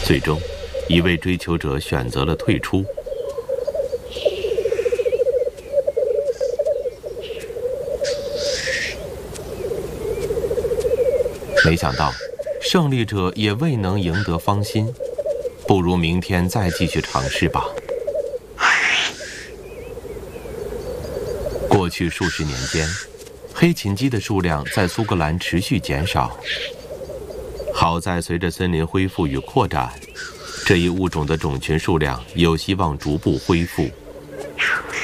最终，一位追求者选择了退出。没想到，胜利者也未能赢得芳心，不如明天再继续尝试吧。过去数十年间，黑琴鸡的数量在苏格兰持续减少。好在随着森林恢复与扩展，这一物种的种群数量有希望逐步恢复。